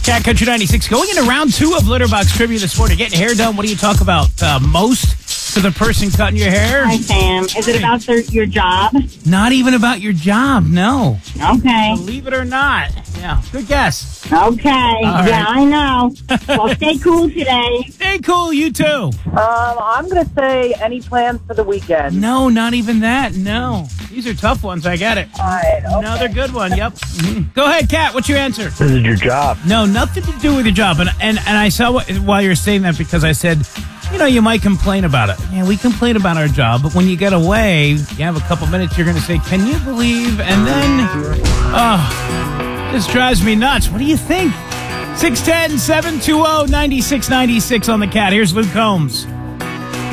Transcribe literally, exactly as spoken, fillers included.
Cat Country ninety-six. Going into round two of Litterbox Trivia this morning. Getting hair done. What do you talk about uh, most to the person cutting your hair? Hi, Sam. Is it about their, your job? Not even about your job, no. Okay. Believe it or not. Yeah, good guess. Okay. right. Yeah, I know. Well, stay cool today. Stay cool, you too. Um, I'm going to say any plans for the weekend. No, not even that, no. These are tough ones, I get it. All right, okay. Another good one, yep. Mhm. Go ahead, Kat, what's your answer? This is your job. No, nothing to do with your job. And and, and I saw what, why you're saying that because I said, you know, you might complain about it. Yeah, we complain about our job, but when you get away, you have a couple minutes, you're going to say, can you believe? And then, oh, this drives me nuts. What do you think? six one zero, seven two zero, nine six nine six on the Cat. Here's Luke Combs.